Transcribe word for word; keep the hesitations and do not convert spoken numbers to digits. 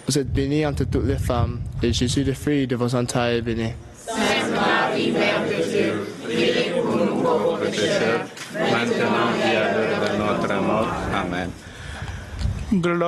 Vous êtes bénie entre toutes les femmes, et Jésus, le fruit de vos entrailles, est béni. Sainte Marie, Mère de Dieu, priez pour nous pauvres pécheurs, maintenant et à l'heure de notre mort. Amen. Gloire